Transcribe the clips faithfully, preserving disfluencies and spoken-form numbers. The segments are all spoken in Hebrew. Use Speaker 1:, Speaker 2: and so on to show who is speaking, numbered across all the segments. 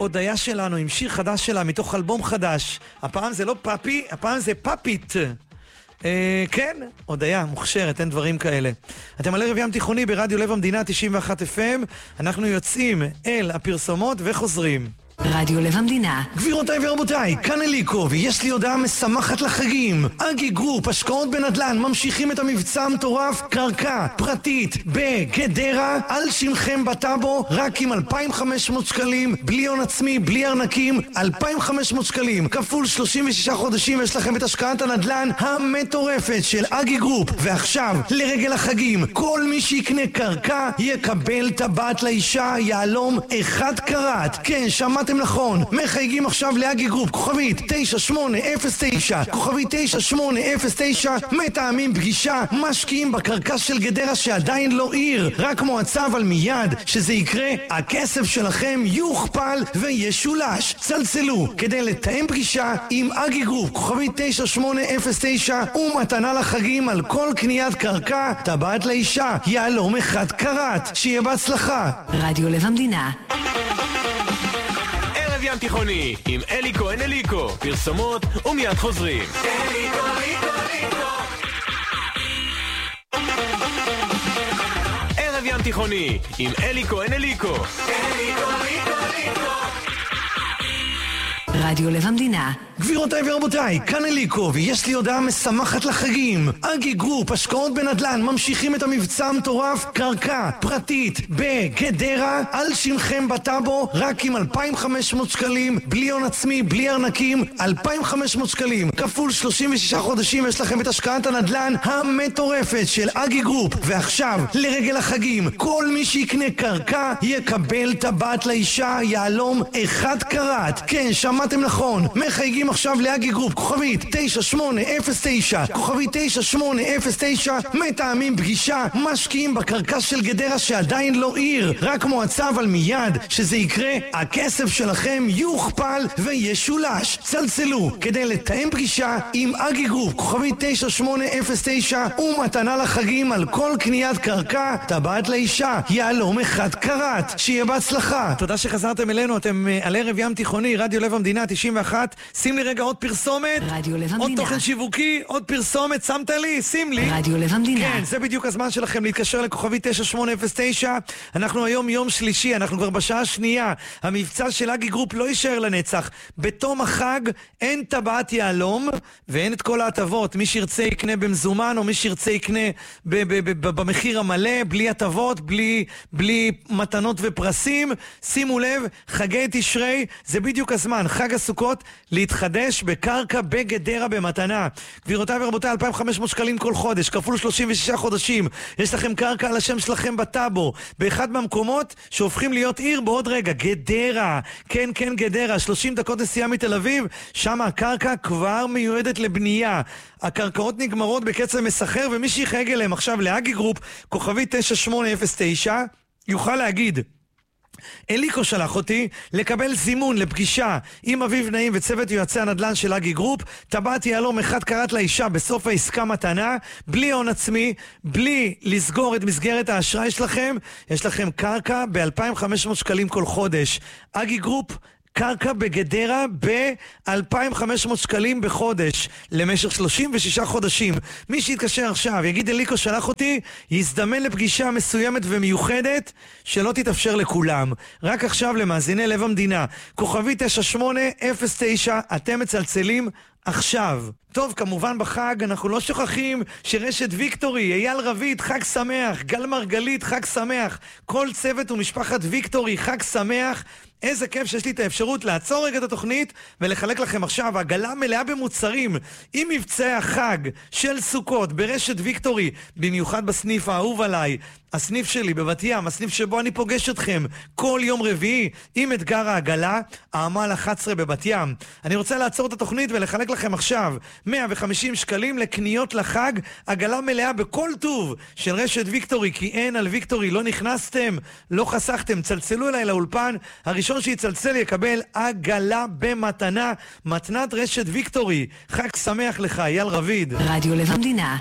Speaker 1: הודיה שלנו עם שיר חדש שלה מתוך אלבום חדש. הפעם זה לא פאפי, הפעם זה פאפית. אה, כן, הודיה, מוכשרת, אין דברים כאלה. אתם על ערב ים תיכוני ברדיו לב המדינה תשעים ואחת אף אם. אנחנו יוצאים אל הפרסומות וחוזרים.
Speaker 2: רדיו לב המדינה.
Speaker 1: גבירותיי ורבותיי, כאן אליקו, ויש לי הודעה משמחת לחגים. אגי גרופ, השקעות בנדל"ן, ממשיכים את המבצע המטורף, קרקע פרטית בגדרה, על שמכם בטאבו, רק עם אלפיים וחמש מאות שקלים, בלי הון עצמי, בלי ארנקים, אלפיים וחמש מאות שקלים, כפול שלושים ושישה חודשים, יש לכם את השקעת הנדל"ן המטורפת של אגי גרופ. ועכשיו, לרגל החגים, כל מי שיקנה קרקע, יקבל טבעת לאישה, יעלום אחד קראט. כן, שמעת אתם נכון, מחייגים עכשיו לאגי גרופ, כוכבית תשע שמונה אפס תשע, כוכבית תשע שמונה אפס תשע, מתאמים פגישה, משקיעים בקרקע של גדרה שעדיין לא עיר, רק מועצה, אבל מיד שזה יקרה, הכסף שלכם יוכפל וישולש. צלצלו כדי לתאם פגישה עם אגי גרופ, כוכבית תשע שמונה אפס תשע, ומתנה לחגים על כל קניית קרקע, טבעת לאישה, יעלום אחד קראט. שיהיה בהצלחה.
Speaker 2: רדיו לב המדינה.
Speaker 3: ים תיכוני עם אלי כהן אליקו, פרסומות ומיד חוזרים. אליקו, אליקו, אליקו. ערב ים תיכוני עם אלי כהן אליקו. אליקו, אליקו, אליקו.
Speaker 2: רדיו לב המדינה.
Speaker 1: גבירותיי ורבותיי, כאן אליקו, ויש לי הודעה משמחת לחגים. אגי גרופ, השקעות בנדל"ן, ממשיכים את המבצע המטורף, קרקע פרטית בגדרה, על שמכם בטאבו, רק עם אלפיים וחמש מאות שקלים, בלי הון עצמי, בלי ארנקים, אלפיים וחמש מאות שקלים, כפול שלושים ושישה חודשים, יש לכם את השקעת הנדל"ן המטורפת של אגי גרופ. ועכשיו, לרגל החגים, כל מי שיקנה קרקע, יקבל טבעת לאישה, יעלום אחד קראט. כן, שמעתם נכון, מחייגים עכשיו לאגי גרופ, כוכבית תשע שמונה אפס תשע, כוכבית תשע שמונה אפס תשע, מתאמים פגישה, משקיעים בקרקע של גדרה שעדיין לא עיר, רק מועצה, אבל מיד שזה יקרה, הכסף שלכם יוכפל וישולש. צלצלו כדי לתאם פגישה עם אגי גרופ, כוכבית תשע שמונה אפס תשע, ומתנה לחגים על כל קניית קרקע, טבעת לאישה, יעלום אחד קראט. שיהיה בהצלחה. תודה שחזרתם אלינו, אתם על ערב ים תיכוני, רדיו לב המדינה תשעים ואחת. שים לי רגע עוד פרסומת,
Speaker 2: רדיו לב
Speaker 1: עוד
Speaker 2: המדינה.
Speaker 1: תוכן שיווקי, עוד פרסומת, שמת לי, שים לי.
Speaker 2: רדיו לב המדינה.
Speaker 1: כן, זה בדיוק הזמן שלכם להתקשר לכוכבי תשע שמונה אפס תשע. אנחנו היום יום שלישי, אנחנו כבר בשעה השנייה. המבצע של אגי גרופ לא יישאר לנצח. בתום החג אין טבעת יעלום ואין את כל ההטבות. מי שירצה יקנה במזומן, או מי שירצה יקנה במחיר המלא, בלי הטבות, בלי, בלי מתנות ופרסים. שימו לב, חגי תשרי, זה בדיוק הזמן, חג הסוכות, להתחדש בקרקע בגדרה במתנה. גבירותיי ורבותיי, אלפיים וחמש מאות שקלים כל חודש, כפול שלושים ושישה חודשים. יש לכם קרקע על השם שלכם בטאבו, באחד מהמקומות שהופכים להיות עיר בעוד רגע, גדרה. כן, כן, גדרה, שלושים דקות נסיעה מתל אביב, שם הקרקע כבר מיועדת לבנייה. הקרקעות נגמרות בקצב מסחר, ומי שיחייג אליהם עכשיו לאגי גרופ, כוכבי תשע שמונה אפס תשע, יוכל להגיד, אליקו שלח אותי לקבל זימון לפגישה עם אביב נעים וצוות יועצי הנדל"ן של אגי גרופ, טבעת יעלום אחד קראט לאישה בסוף העסקה מתנה, בלי הון עצמי, בלי לסגור את מסגרת האשראי שלכם. יש לכם קרקע ב-אלפיים וחמש מאות שקלים כל חודש. אגי גרופ, קרקע בגדרה ב-אלפיים וחמש מאות שקלים בחודש למשך שלושים ושישה חודשים. מי שיתקשר עכשיו יגיד אליקו שלח אותי, יזדמן לפגישה מסוימת ומיוחדת שלא תתאפשר לכולם, רק עכשיו למאזיני לב המדינה. כוכבי תשע שמונה אפס תשע, אתם מצלצלים עכשיו. טוב, כמובן בחג אנחנו לא שוכחים שרשת ויקטורי, אייל רביד, חג שמח, גל מרגלית, חג שמח, כל צוות ומשפחת ויקטורי, חג שמח. איזה כיף שיש לי את האפשרות לעצור רגע את התוכנית ולחלק לכם עכשיו עגלה מלאה במוצרים עם מבצעי החג של סוכות ברשת ויקטורי, במיוחד בסניף האהוב עליי, הסניף שלי בבת ים, הסניף שבו אני פוגש אתכם כל יום רביעי עם אתגר העגלה, העמל אחת עשרה בבת ים. אני רוצה לעצור את התוכנית ולחלק לכם עכשיו מאה וחמישים שקלים לקניות לחג, עגלה מלאה בכל טוב של רשת ויקטורי, כי אין על ויקטורי, לא נכנסתם, לא חסכתם. צלצלו אליי לאולפן, הראשון שיצלצל יקבל עגלה במתנה, מתנת רשת ויקטורי. חג שמח לך, אייל רביד.
Speaker 2: רדיו לב המדינה.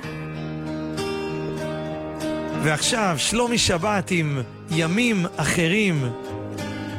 Speaker 1: ועכשיו שלומי שבת עם ימים אחרים.